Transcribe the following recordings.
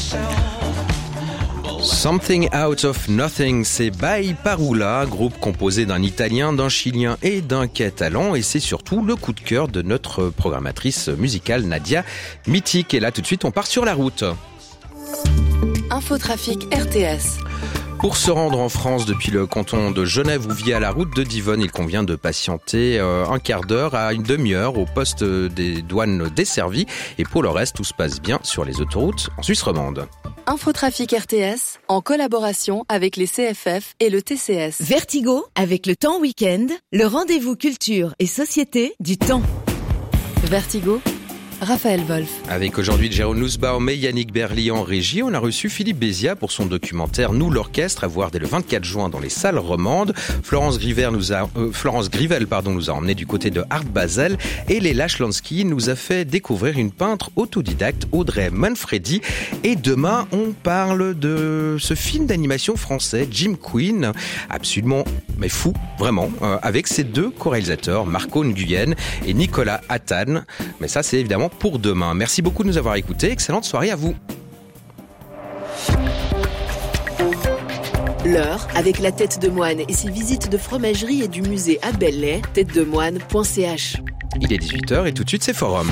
Something Out of Nothing, c'est By Parula, groupe composé d'un Italien, d'un Chilien et d'un Catalan, et c'est surtout le coup de cœur de notre programmatrice musicale Nadia Mythique. Et là tout de suite on part sur la route. Infotrafic RTS. Pour se rendre en France depuis le canton de Genève ou via la route de Divonne, il convient de patienter un quart d'heure à une demi-heure au poste des douanes desservi. Et pour le reste, tout se passe bien sur les autoroutes en Suisse romande. Infotrafic RTS, en collaboration avec les CFF et le TCS. Vertigo, avec le temps week-end, le rendez-vous culture et société du temps. Vertigo, Raphaël Wolf. Avec aujourd'hui Jérôme Nussbaum et Yannick Berly en régie, on a reçu Philippe Béziat pour son documentaire Nous l'orchestre, à voir dès le 24 juin dans les salles romandes. Florence Grivel nous a emmené du côté de Art Basel et Léla Schlansky nous a fait découvrir une peintre autodidacte, Audrey Manfredi. Et demain, on parle de ce film d'animation français, Jim Queen, absolument mais fou, vraiment, avec ses deux co-réalisateurs, Marco Nguyen et Nicolas Attan. Mais ça, c'est évidemment pour demain. Merci beaucoup de nous avoir écoutés. Excellente soirée à vous. L'heure, avec la tête de moine et ses visites de fromagerie et du musée à Belley, têtedemoine.ch. Il est 18h et tout de suite c'est Forum.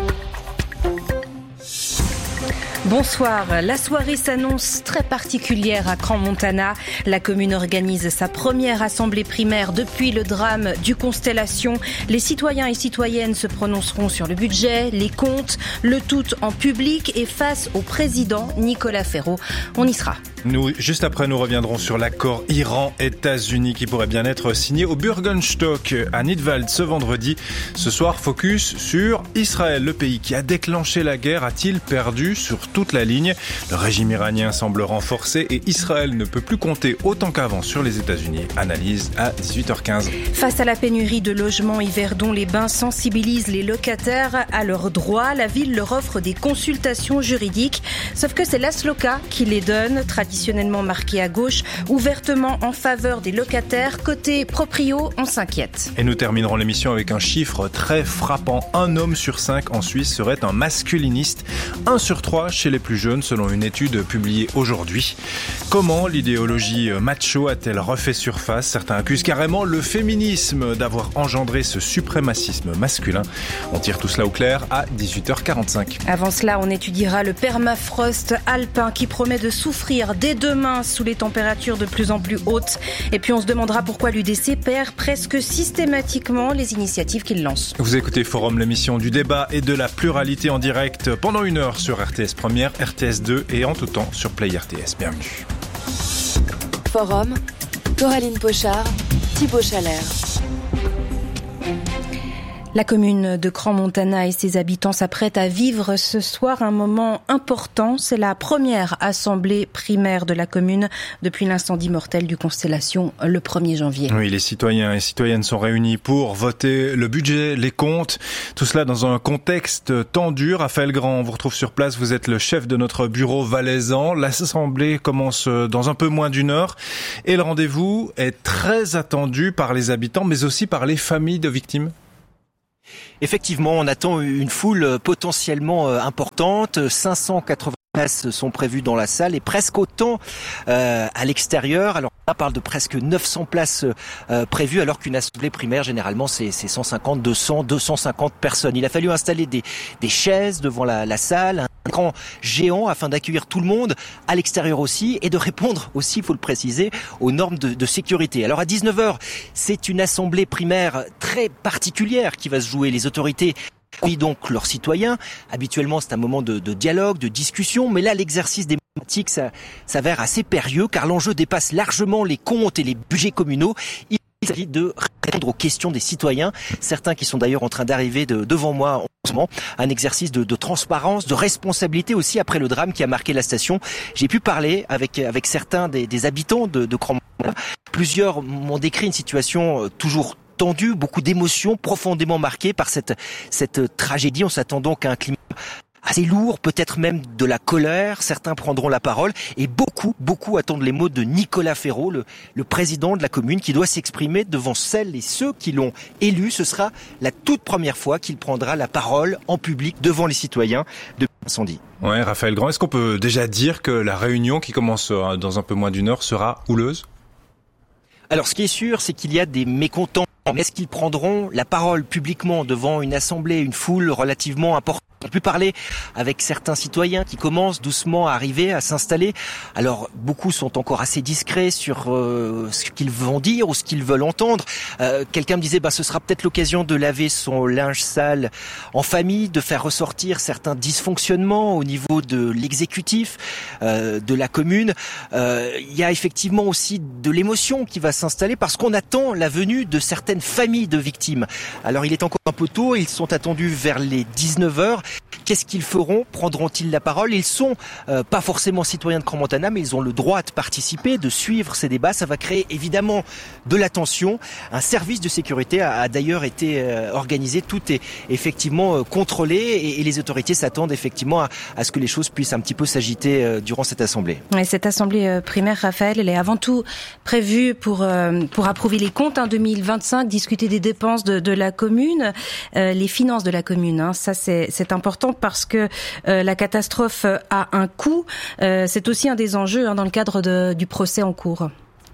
Bonsoir, la soirée s'annonce très particulière à Crans-Montana. La commune organise sa première assemblée primaire depuis le drame du Constellation. Les citoyens et citoyennes se prononceront sur le budget, les comptes, le tout en public et face au président Nicolas Ferraud. On y sera. Juste après, nous reviendrons sur l'accord Iran-États-Unis qui pourrait bien être signé au Bürgenstock à Nidwald ce vendredi. Ce soir, focus sur Israël. Le pays qui a déclenché la guerre a-t-il perdu sur toute la ligne? Le régime iranien semble renforcé et Israël ne peut plus compter autant qu'avant sur les États-Unis. Analyse à 18h15. Face à la pénurie de logements, Yverdon-les-Bains sensibilise les locataires à leurs droits. La ville leur offre des consultations juridiques. Sauf que c'est l'ASLOCA qui les donne, traditionnellement marqué à gauche, ouvertement en faveur des locataires. Côté proprio, on s'inquiète. Et nous terminerons l'émission avec un chiffre très frappant. 1 homme sur 5 en Suisse serait un masculiniste. 1 sur 3 chez les plus jeunes, selon une étude publiée aujourd'hui. Comment l'idéologie macho a-t-elle refait surface? Certains accusent carrément le féminisme d'avoir engendré ce suprémacisme masculin. On tire tout cela au clair à 18h45. Avant cela, on étudiera le permafrost alpin qui promet de souffrir dès demain sous les températures de plus en plus hautes. Et puis on se demandera pourquoi l'UDC perd presque systématiquement les initiatives qu'il lance. Vous écoutez Forum, l'émission du débat et de la pluralité en direct pendant 1 heure sur RTS Première, RTS 2 et en tout temps sur Play RTS. Bienvenue. Forum, Coraline Pochard, Thibaut Chalère. La commune de Crans-Montana et ses habitants s'apprêtent à vivre ce soir un moment important. C'est la première assemblée primaire de la commune depuis l'incendie mortel du Constellation le 1er janvier. Oui, les citoyens et citoyennes sont réunis pour voter le budget, les comptes. Tout cela dans un contexte tendu. Raphaël Grand, on vous retrouve sur place. Vous êtes le chef de notre bureau valaisan. L'assemblée commence dans un peu moins d'1 heure. Et le rendez-vous est très attendu par les habitants, mais aussi par les familles de victimes. Effectivement, on attend une foule potentiellement importante. 580 places sont prévues dans la salle et presque autant à l'extérieur. Alors on parle de presque 900 places prévues alors qu'une assemblée primaire généralement c'est 150, 200, 250 personnes. Il a fallu installer des chaises devant la salle, un écran géant afin d'accueillir tout le monde à l'extérieur aussi et de répondre aussi, il faut le préciser, aux normes de sécurité. Alors à 19h, c'est une assemblée primaire très particulière qui va se jouer. Les autorités accueillent donc leurs citoyens. Habituellement, c'est un moment de dialogue, de discussion, mais là, l'exercice démocratique s'avère assez périlleux car l'enjeu dépasse largement les comptes et les budgets communaux. Il s'agit de répondre aux questions des citoyens, certains qui sont d'ailleurs en train d'arriver devant moi en ce moment. Un exercice de transparence, de responsabilité aussi après le drame qui a marqué la station. J'ai pu parler avec certains des habitants de Crans-Montana. Plusieurs m'ont décrit une situation toujours tendue, beaucoup d'émotions profondément marquées par cette tragédie. On s'attend donc à un climat assez lourd, peut-être même de la colère. Certains prendront la parole et beaucoup attendent les mots de Nicolas Ferraud, le président de la commune, qui doit s'exprimer devant celles et ceux qui l'ont élu. Ce sera la toute première fois qu'il prendra la parole en public devant les citoyens depuis incendie. Ouais, Raphaël Grand, est-ce qu'on peut déjà dire que la réunion qui commence dans un peu moins d'une heure sera houleuse ? Alors ce qui est sûr, c'est qu'il y a des mécontents. Est-ce qu'ils prendront la parole publiquement devant une assemblée, une foule relativement importante ? On peut parler avec certains citoyens qui commencent doucement à arriver, à s'installer. Alors, beaucoup sont encore assez discrets sur ce qu'ils vont dire ou ce qu'ils veulent entendre. Quelqu'un me disait, ce sera peut-être l'occasion de laver son linge sale en famille, de faire ressortir certains dysfonctionnements au niveau de l'exécutif, de la commune. Il y a effectivement aussi de l'émotion qui va s'installer parce qu'on attend la venue de certaines familles de victimes. Alors, il est encore un peu tôt, ils sont attendus vers les 19h. Qu'est-ce qu'ils feront ? Prendront-ils la parole ? Ils sont pas forcément citoyens de Crans-Montana, mais ils ont le droit de participer, de suivre ces débats. Ça va créer évidemment de la tension. Un service de sécurité a d'ailleurs été organisé. Tout est effectivement contrôlé et les autorités s'attendent effectivement à ce que les choses puissent un petit peu s'agiter durant cette assemblée. Et cette assemblée primaire, Raphaël, elle est avant tout prévue pour approuver les comptes 2025, discuter des dépenses de la commune, les finances de la commune. Ça, c'est important parce que la catastrophe a un coût. C'est aussi un des enjeux dans le cadre du procès en cours.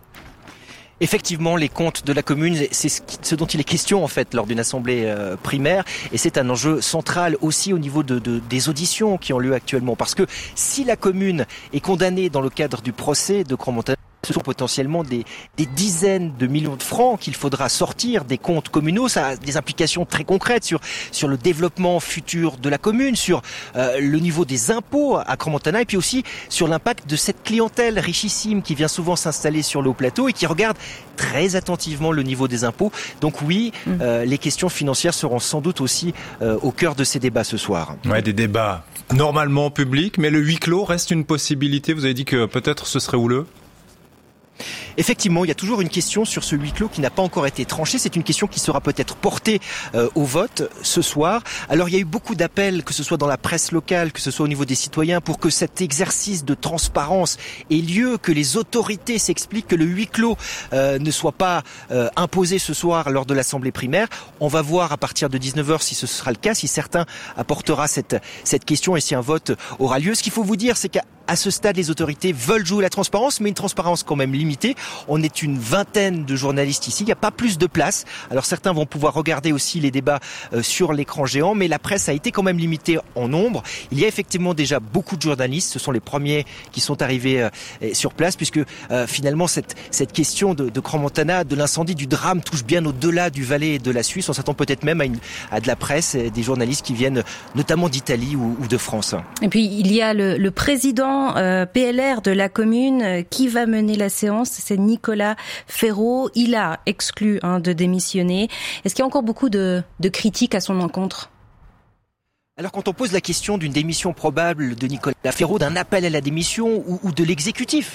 Effectivement, les comptes de la commune, c'est ce dont il est question en fait lors d'une assemblée primaire, et c'est un enjeu central aussi au niveau des auditions qui ont lieu actuellement. Parce que si la commune est condamnée dans le cadre du procès de Crans-Montana, ce sont potentiellement des dizaines de millions de francs qu'il faudra sortir des comptes communaux. Ça a des implications très concrètes sur le développement futur de la commune, sur le niveau des impôts à Crans-Montana, et puis aussi sur l'impact de cette clientèle richissime qui vient souvent s'installer sur le haut plateau et qui regarde très attentivement le niveau des impôts. Donc oui, les questions financières seront sans doute aussi au cœur de ces débats ce soir. Ouais, des débats normalement publics, mais le huis clos reste une possibilité. Vous avez dit que peut-être ce serait houleux. Effectivement, il y a toujours une question sur ce huis clos qui n'a pas encore été tranchée. C'est une question qui sera peut-être portée au vote ce soir. Alors, il y a eu beaucoup d'appels, que ce soit dans la presse locale, que ce soit au niveau des citoyens, pour que cet exercice de transparence ait lieu, que les autorités s'expliquent, que le huis clos ne soit pas imposé ce soir lors de l'assemblée primaire. On va voir à partir de 19h si ce sera le cas, si certains apportera cette question et si un vote aura lieu. Ce qu'il faut vous dire, c'est qu'à ce stade, les autorités veulent jouer la transparence, mais une transparence quand même limitée. On est une vingtaine de journalistes ici, il n'y a pas plus de place. Alors certains vont pouvoir regarder aussi les débats sur l'écran géant, mais la presse a été quand même limitée en nombre. Il y a effectivement déjà beaucoup de journalistes, ce sont les premiers qui sont arrivés sur place, puisque finalement cette question de Crans-Montana, de l'incendie, du drame touche bien au-delà du Valais et de la Suisse. On s'attend peut-être même à de la presse, des journalistes qui viennent notamment d'Italie ou de France. Et puis il y a le président PLR de la commune qui va mener la séance, c'est Nicolas Ferraud. Il a exclu de démissionner. Est-ce qu'il y a encore beaucoup de critiques à son encontre ? Alors quand on pose la question d'une démission probable de Nicolas Ferraud, d'un appel à la démission ou de l'exécutif,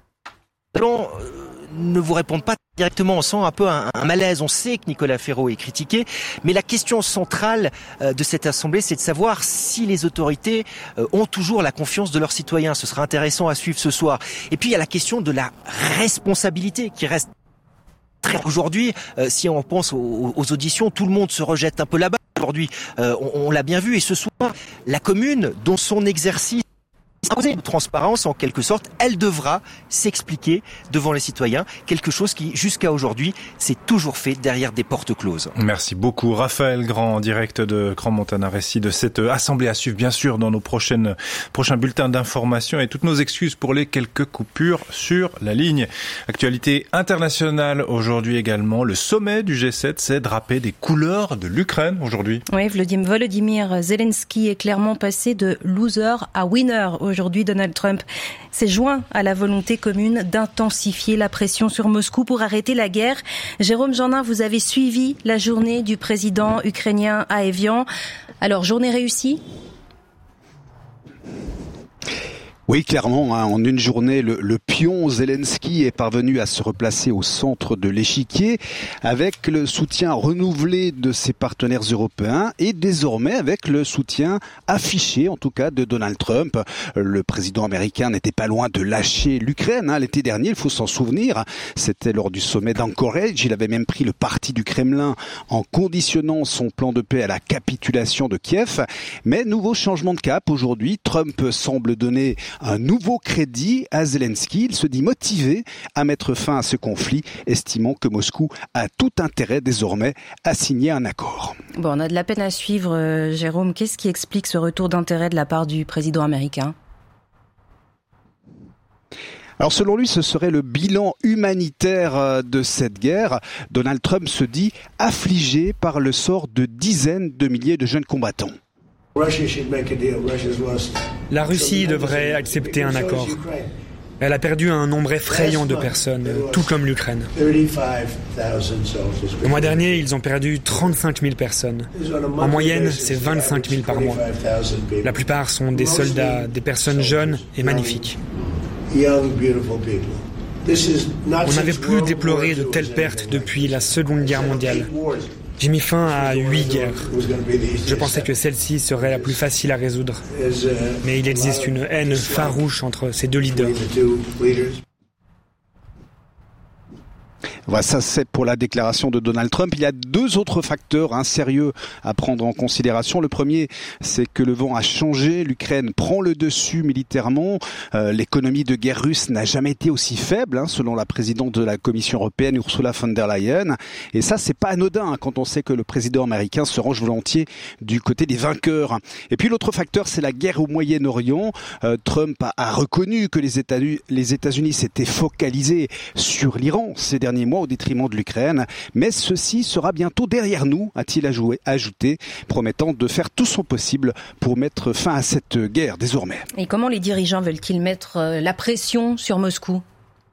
ne vous répondent pas directement. On sent un peu un malaise. On sait que Nicolas Ferraud est critiqué, mais la question centrale de cette assemblée, c'est de savoir si les autorités ont toujours la confiance de leurs citoyens. Ce sera intéressant à suivre ce soir. Et puis il y a la question de la responsabilité qui reste très aujourd'hui. Si on pense aux auditions, tout le monde se rejette un peu là-bas. Aujourd'hui, on l'a bien vu. Et ce soir, la commune, dont son exercice de transparence, en quelque sorte, elle devra s'expliquer devant les citoyens, quelque chose qui, jusqu'à aujourd'hui, s'est toujours fait derrière des portes closes. Merci beaucoup, Raphaël Grand, en direct de Crans-Montana, récit de cette assemblée à suivre, bien sûr, dans nos prochains bulletins d'information, et toutes nos excuses pour les quelques coupures sur la ligne. Actualité internationale aujourd'hui également, le sommet du G7 s'est drapé des couleurs de l'Ukraine aujourd'hui. Oui, Volodymyr Zelensky est clairement passé de loser à winner. Aujourd'hui, Donald Trump s'est joint à la volonté commune d'intensifier la pression sur Moscou pour arrêter la guerre. Jérôme Jeannin, vous avez suivi la journée du président ukrainien à Évian. Alors, journée réussie ? Oui, clairement, en une journée, le pion Zelensky est parvenu à se replacer au centre de l'échiquier avec le soutien renouvelé de ses partenaires européens et désormais avec le soutien affiché, en tout cas, de Donald Trump. Le président américain n'était pas loin de lâcher l'Ukraine l'été dernier, il faut s'en souvenir. C'était lors du sommet d'Anchorage. Il avait même pris le parti du Kremlin en conditionnant son plan de paix à la capitulation de Kiev. Mais nouveau changement de cap aujourd'hui. Trump semble donner un nouveau crédit à Zelensky. Il se dit motivé à mettre fin à ce conflit, estimant que Moscou a tout intérêt désormais à signer un accord. Bon, on a de la peine à suivre, Jérôme. Qu'est-ce qui explique ce retour d'intérêt de la part du président américain ? Alors selon lui, ce serait le bilan humanitaire de cette guerre. Donald Trump se dit affligé par le sort de dizaines de milliers de jeunes combattants. La Russie devrait accepter un accord. Elle a perdu un nombre effrayant de personnes, tout comme l'Ukraine. Le mois dernier, ils ont perdu 35 000 personnes. En moyenne, c'est 25 000 par mois. La plupart sont des soldats, des personnes jeunes et magnifiques. On n'avait plus déploré de telles pertes depuis la Seconde Guerre mondiale. J'ai mis fin à 8 guerres. Je pensais que celle-ci serait la plus facile à résoudre. Mais il existe une haine farouche entre ces deux leaders. Voilà, ça c'est pour la déclaration de Donald Trump. Il y a deux autres facteurs sérieux à prendre en considération. Le premier, c'est que le vent a changé. L'Ukraine prend le dessus militairement. L'économie de guerre russe n'a jamais été aussi faible, selon la présidente de la Commission européenne, Ursula von der Leyen. Et ça, c'est pas anodin quand on sait que le président américain se range volontiers du côté des vainqueurs. Et puis l'autre facteur, c'est la guerre au Moyen-Orient. Trump a reconnu que les États-Unis s'étaient focalisés sur l'Iran ces derniers mois au détriment de l'Ukraine. Mais ceci sera bientôt derrière nous, a-t-il ajouté, promettant de faire tout son possible pour mettre fin à cette guerre désormais. Et comment les dirigeants veulent-ils mettre la pression sur Moscou ?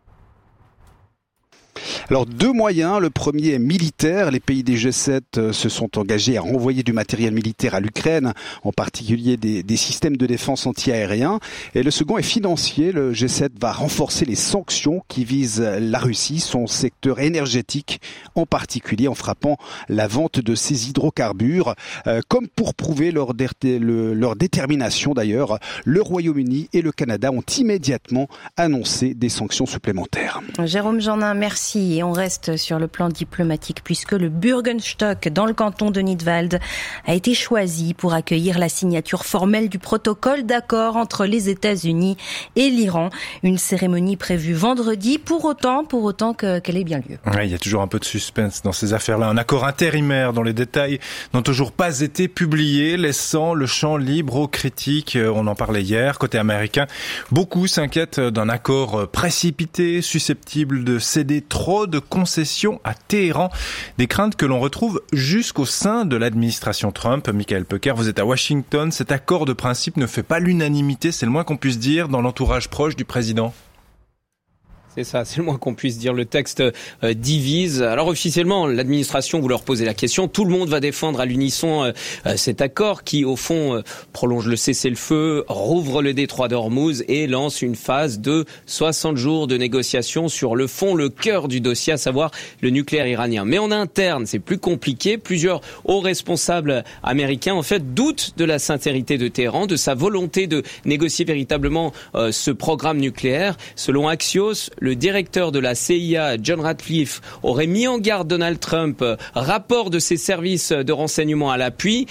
Alors deux moyens, le premier est militaire, les pays des G7 se sont engagés à renvoyer du matériel militaire à l'Ukraine, en particulier des systèmes de défense anti-aériens, et le second est financier, le G7 va renforcer les sanctions qui visent la Russie, son secteur énergétique en particulier, en frappant la vente de ses hydrocarbures, comme pour prouver leur détermination d'ailleurs, le Royaume-Uni et le Canada ont immédiatement annoncé des sanctions supplémentaires. Jérôme Jeannin, merci. Et on reste sur le plan diplomatique puisque le Bürgenstock dans le canton de Nidwald a été choisi pour accueillir la signature formelle du protocole d'accord entre les États-Unis et l'Iran. Une cérémonie prévue vendredi pour autant qu'elle ait bien lieu. Ouais, il y a toujours un peu de suspense dans ces affaires-là. Un accord intérimaire dont les détails n'ont toujours pas été publiés, laissant le champ libre aux critiques. On en parlait hier. Côté américain, beaucoup s'inquiètent d'un accord précipité, susceptible de céder trop de concessions à Téhéran. Des craintes que l'on retrouve jusqu'au sein de l'administration Trump. Michael Pecker, vous êtes à Washington. Cet accord de principe ne fait pas l'unanimité, c'est le moins qu'on puisse dire, dans l'entourage proche du président. C'est ça, c'est le moins qu'on puisse dire. Le texte divise. Alors officiellement, l'administration, vous leur posez la question, tout le monde va défendre à l'unisson cet accord qui, au fond, prolonge le cessez-le-feu, rouvre le détroit d'Ormuz et lance une phase de 60 jours de négociations sur le fond, le cœur du dossier, à savoir le nucléaire iranien. Mais en interne, c'est plus compliqué. Plusieurs hauts responsables américains, en fait, doutent de la sincérité de Téhéran, de sa volonté de négocier véritablement ce programme nucléaire. Selon Axios, le directeur de la CIA, John Ratcliffe, aurait mis en garde Donald Trump, rapport de ses services de renseignement à l'appui,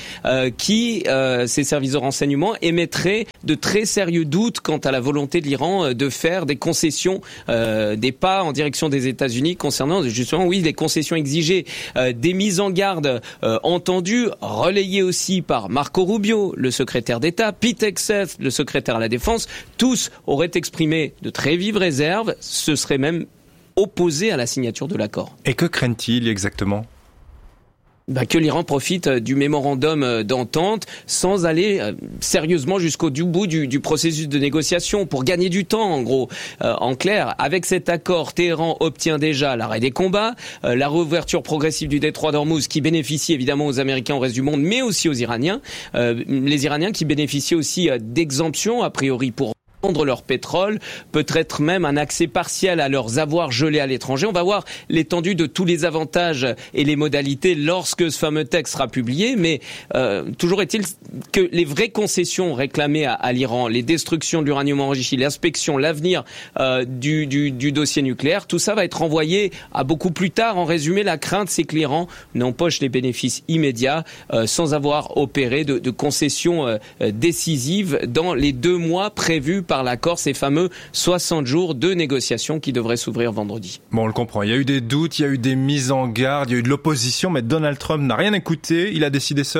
ces services de renseignement émettraient de très sérieux doutes quant à la volonté de l'Iran de faire des concessions, des pas en direction des États-Unis concernant justement, les concessions exigées, des mises en garde entendues, relayées aussi par Marco Rubio, le secrétaire d'État, Pete Hegseth, le secrétaire à la Défense. Tous auraient exprimé de très vives réserves. Ce serait même opposé à la signature de l'accord. Et que craignent-ils exactement ? Que l'Iran profite du mémorandum d'entente sans aller sérieusement jusqu'au bout du processus de négociation pour gagner du temps, en gros. En clair, avec cet accord, Téhéran obtient déjà l'arrêt des combats, la réouverture progressive du détroit d'Ormuz qui bénéficie évidemment aux Américains, au reste du monde, mais aussi aux Iraniens. Les Iraniens qui bénéficient aussi d'exemptions, a priori pour vendre leur pétrole, peut-être même un accès partiel à leurs avoirs gelés à l'étranger. On va voir l'étendue de tous les avantages et les modalités lorsque ce fameux texte sera publié, mais toujours est-il que les vraies concessions réclamées à l'Iran, les destructions de l'uranium enrichi, l'inspection, l'avenir du dossier nucléaire, tout ça va être renvoyé à beaucoup plus tard. En résumé, la crainte, c'est que l'Iran n'empoche les bénéfices immédiats sans avoir opéré de concessions décisives dans les 2 mois prévus par l'accord, ces fameux 60 jours de négociations qui devraient s'ouvrir vendredi. Bon, on le comprend. Il y a eu des doutes, il y a eu des mises en garde, il y a eu de l'opposition, mais Donald Trump n'a rien écouté. Il a décidé seul ?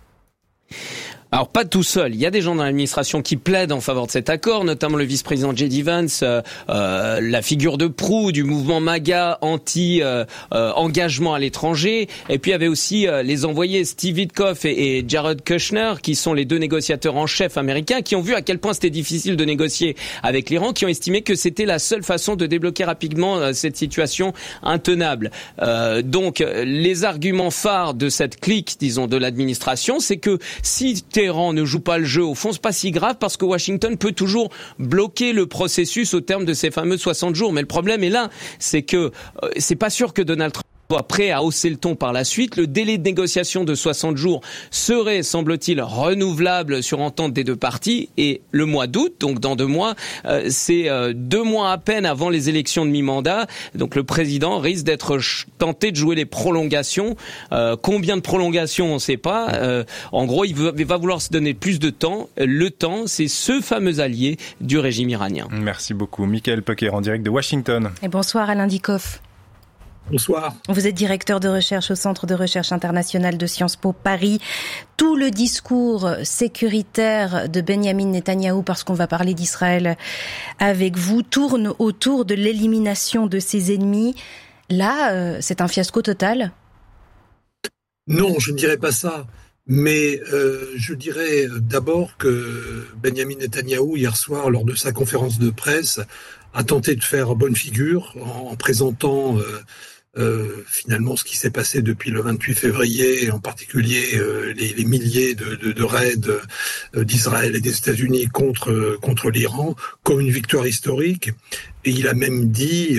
Alors pas tout seul, il y a des gens dans l'administration qui plaident en faveur de cet accord, notamment le vice-président J.D. Vance, la figure de proue du mouvement MAGA anti-engagement à l'étranger, et puis il y avait aussi les envoyés Steve Witkoff et Jared Kushner, qui sont les 2 négociateurs en chef américains, qui ont vu à quel point c'était difficile de négocier avec l'Iran, qui ont estimé que c'était la seule façon de débloquer rapidement cette situation intenable. Donc les arguments phares de cette clique, disons, de l'administration, c'est que si Téhéran ne joue pas le jeu, au fond, c'est pas si grave parce que Washington peut toujours bloquer le processus au terme de ces fameux 60 jours. Mais le problème est là, c'est que c'est pas sûr que Donald Trump soit prêt à hausser le ton par la suite. Le délai de négociation de 60 jours serait, semble-t-il, renouvelable sur entente des 2 parties. Et le mois d'août, donc dans 2 mois, c'est 2 mois à peine avant les élections de mi-mandat. Donc le président risque d'être tenté de jouer les prolongations. Combien de prolongations, on ne sait pas. En gros, il va vouloir se donner plus de temps. Le temps, c'est ce fameux allié du régime iranien. Merci beaucoup. Michael Pecker en direct de Washington. Et bonsoir Alain Dikoff. Bonsoir. Vous êtes directeur de recherche au Centre de recherche internationale de Sciences Po Paris. Tout le discours sécuritaire de Benyamin Netanyahou, parce qu'on va parler d'Israël avec vous, tourne autour de l'élimination de ses ennemis. Là, c'est un fiasco total ? Non, je ne dirais pas ça. Mais je dirais d'abord que Benyamin Netanyahou, hier soir, lors de sa conférence de presse, a tenté de faire bonne figure en présentant finalement ce qui s'est passé depuis le 28 février, en particulier les milliers de raids d'Israël et des États-Unis contre l'Iran, comme une victoire historique. Et il a même dit